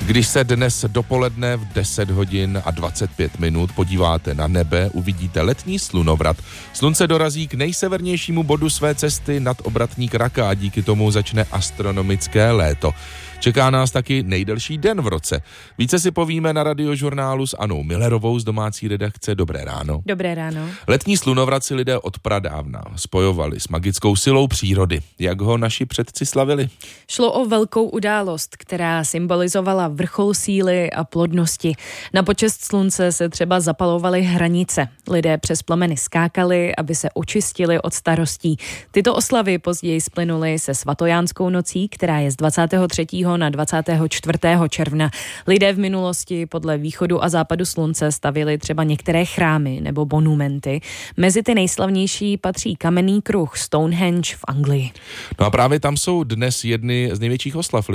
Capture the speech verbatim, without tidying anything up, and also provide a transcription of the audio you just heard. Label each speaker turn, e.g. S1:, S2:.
S1: Když se dnes dopoledne v deset hodin a dvacet pět minut podíváte na nebe, uvidíte letní slunovrat. Slunce dorazí k nejsevernějšímu bodu své cesty nad obratník Raka a díky tomu začne astronomické léto. Čeká nás taky nejdelší den v roce. Více si povíme na radiožurnálu s Anou Millerovou z domácí redakce. Dobré ráno.
S2: Dobré ráno.
S1: Letní slunovrat si lidé od pradávna spojovali s magickou silou přírody. Jak ho naši předci slavili?
S2: Šlo o velkou událost, která symbolizovala vrchol síly a plodnosti. Na počest slunce se třeba zapalovaly hranice. Lidé přes plameny skákali, aby se očistili od starostí. Tyto oslavy později splynuly se svatojánskou nocí, která je z dvacátého třetího na dvacátého čtvrtého června. Lidé v minulosti podle východu a západu slunce stavili třeba některé chrámy nebo monumenty. Mezi ty nejslavnější patří kamenný kruh Stonehenge v Anglii.
S1: No a právě tam jsou dnes jedny z největších oslav